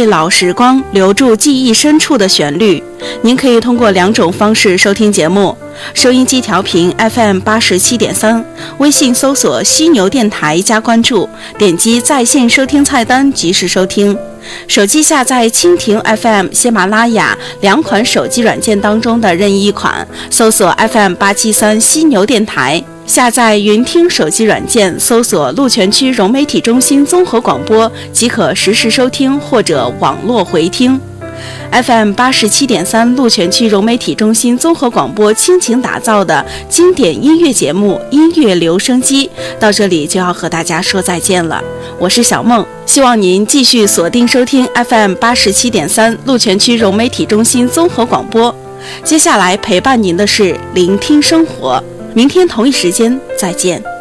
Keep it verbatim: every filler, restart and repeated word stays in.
为老时光留住记忆深处的旋律。您可以通过两种方式收听节目：收音机调频 F M 八十七点三，微信搜索犀牛电台加关注，点击在线收听菜单及时收听。手机下载蜻蜓 F M、喜马拉雅两款手机软件当中的任意一款，搜索 F M 八七三犀牛电台。下载云听手机软件，搜索鹿泉区融媒体中心综合广播，即可实时收听或者网络回听。F M 八十七点三鹿泉区融媒体中心综合广播倾情打造的经典音乐节目《音乐留声机》到这里就要和大家说再见了。我是小梦，希望您继续锁定收听 F M 八十七点三鹿泉区融媒体中心综合广播。接下来陪伴您的是聆听生活，明天同一时间再见。